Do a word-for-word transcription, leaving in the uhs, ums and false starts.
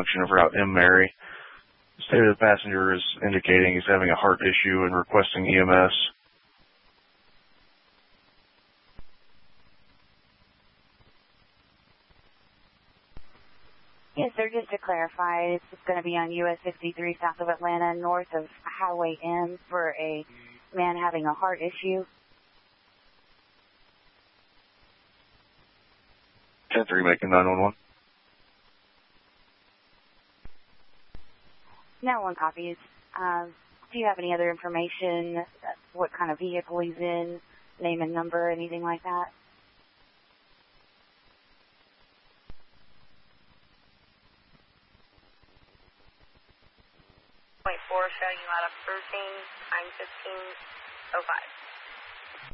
function of Route M. Mary. The state of the passenger is indicating he's having a heart issue and requesting E M S. Yes, sir, just to clarify, it's going to be on U S sixty-three south of Atlanta, north of Highway M for a man having a heart issue. ten three making nine one one. nine one one copies. Um, do you have any other information, what kind of vehicle he's in, name and number, anything like that? Point four showing you out of cruising, time fifteen oh five.